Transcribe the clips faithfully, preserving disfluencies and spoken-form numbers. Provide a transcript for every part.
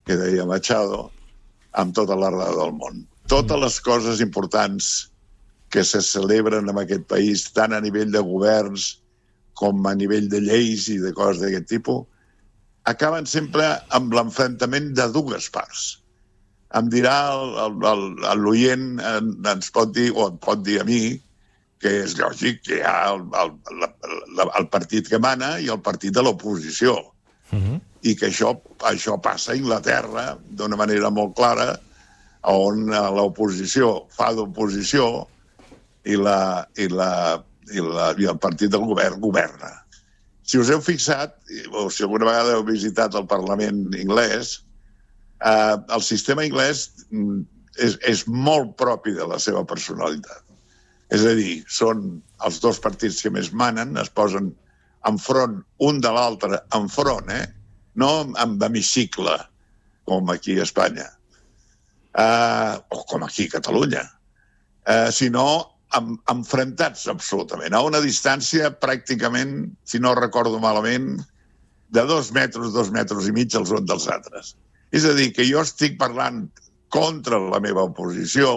que deia Machado, amb tota la raó del món. Totes les coses importants que se celebren en aquest país, tant a nivell de governs com a nivell de lleis i de coses d'aquest tipus, acaben sempre amb l'enfrontament de dues parts. Em dirà l'oient, ens pot dir, o em pot dir a mi, que és lògic que hi ha el, el, el partit que mana i el partit de l'oposició. Uh-huh. I que això, això passa a Anglaterra d'una manera molt clara, on l'oposició fa d'oposició i, la, i, la, i, la, i el partit del govern governa. Si us heu fixat, o si alguna vegada heu visitat el Parlament anglès, eh, el sistema anglès és, és molt propi de la seva personalitat. És a dir, són els dos partits que més manen, es posen enfront un de l'altre, enfront, eh? No amb hemicicle, com aquí a Espanya, uh, o com aquí a Catalunya, uh, sinó amb, enfrontats absolutament, a una distància pràcticament, si no recordo malament, de dos metres, dos metres i mig els uns dels altres. És a dir, que jo estic parlant contra la meva oposició,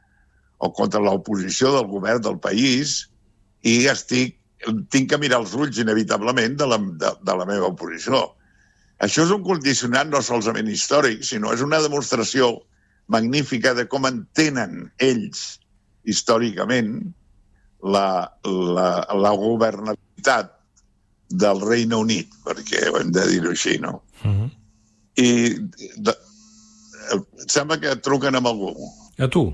o contra l'oposició del govern del país, i estic, tinc que mirar els ulls inevitablement de la, de, de la meva oposició. Això és un condicionant no solament històric, sinó és una demostració magnífica de com entenen ells històricament la, la, la governabilitat del Regne Unit, perquè ho hem de dir-ho així, no? Uh-huh. I de, sembla que et truquen amb algú. A tu?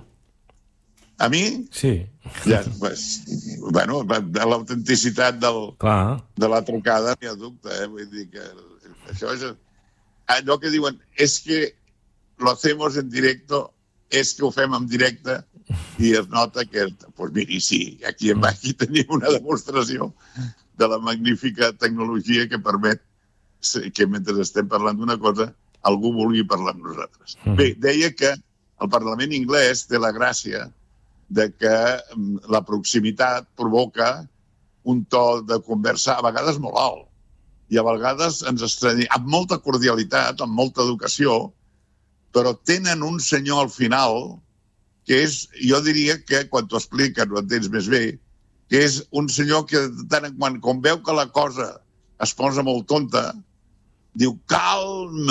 A mi? Sí. Ja, pues, bueno, l'autenticitat del, de la trucada n'hi ha dubte, eh? Vull dir que això és allò que diuen, és que lo hacemos en directo, és que ho fem en directe, i es nota que, pues miri, sí, aquí, aquí tenim una demostració de la magnífica tecnologia que permet que mentre estem parlant d'una cosa, algú vulgui parlar amb nosaltres. Bé, deia que el Parlament anglès té la gràcia de que la proximitat provoca un to de conversa a vegades molt alt i a vegades ens estranyem amb molta cordialitat, amb molta educació, però tenen un senyor al final que és, jo diria que quan t'ho expliquen ho entens més bé, que és un senyor que de tant en quant, quan veu que la cosa es posa molt tonta, diu calm,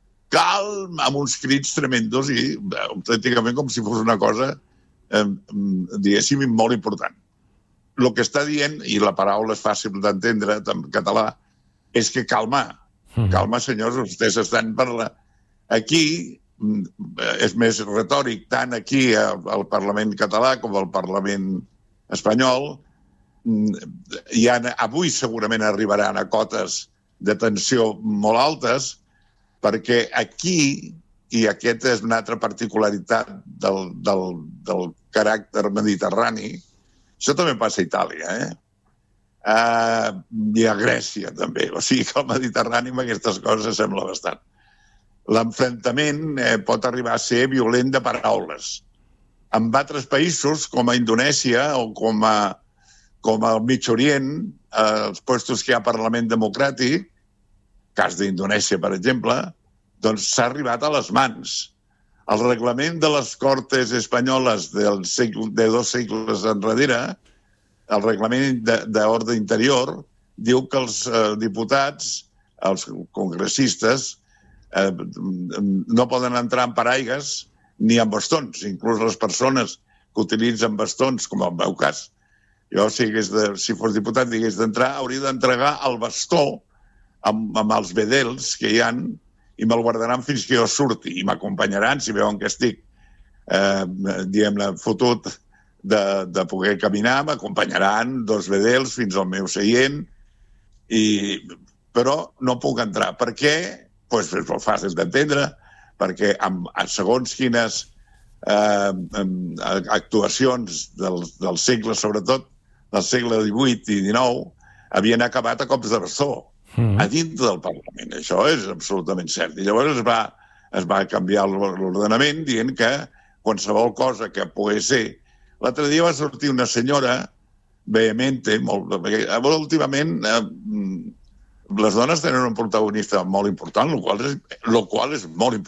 calm, amb uns crits tremendos i autènticament com si fos una cosa Eh, diguéssim, molt important. El que està dient, i la paraula és fàcil d'entendre en català, és que calma. Mm. Calma, senyors, vostès estan parlant. Aquí és més retòric, tant aquí al Parlament català com al Parlament espanyol. Hi ha, avui segurament arribaran a cotes de tensió molt altes, perquè aquí, i aquesta és una altra particularitat del, del, del caràcter mediterrani, això també passa a Itàlia, eh? Uh, i a Grècia, també. O sigui que el Mediterrani amb aquestes coses sembla bastant. L'enfrontament eh, pot arribar a ser violent de paraules. En altres països, com a Indonèsia o com a, com al Mig Orient, eh, els puestos que hi ha Parlament Democràtic, cas d'Indonèsia, per exemple, doncs s'ha arribat a les mans. El reglament de les Cortes espanyoles del segle, de dos segles enrere, el reglament d'ordre interior, diu que els eh, diputats, els congressistes, eh, no poden entrar amb paraigues ni amb bastons. Inclús les persones que utilitzen bastons, com el meu cas, jo, si, de, si fos diputat, digués d'entrar, hauria d'entregar el bastó amb, amb els bedels que hi han i me'l guardaran fins que jo surti i m'acompanyaran si veuen que estic eh, diguem-ne, fotut de, de poder caminar, m'acompanyaran dos bedels fins al meu seient, i, però no puc entrar. Per què? Pues és molt fàcil d'entendre, perquè amb, amb segons quines eh, actuacions del, del segle, sobretot del segle divuit i dinou, havien acabat a cops de bastó. Mm. A dintre del Parlament. Això és absolutament cert. I llavors es va, es va canviar l'ordenament dient que qualsevol cosa que pogués ser... L'altre dia va sortir una senyora vehemente, molt, perquè últimament eh, les dones tenen un protagonista molt important, el qual és, el qual és molt important.